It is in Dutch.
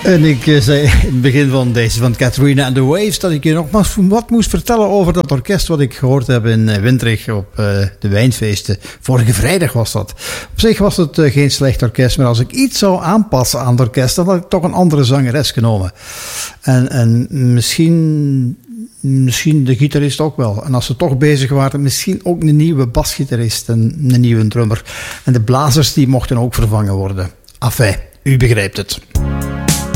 En ik zei in het begin van deze van Katrina and the Waves dat ik je nog wat moest vertellen over dat orkest wat ik gehoord heb in Wintrig op de wijnfeesten. Vorige vrijdag was dat. Op zich was het geen slecht orkest, maar als ik iets zou aanpassen aan het orkest, dan had ik toch een andere zangeres genomen. En misschien de gitarist ook wel. En als ze toch bezig waren, misschien ook een nieuwe basgitarist en een nieuwe drummer. En de blazers die mochten ook vervangen worden. Enfin, u begrijpt het.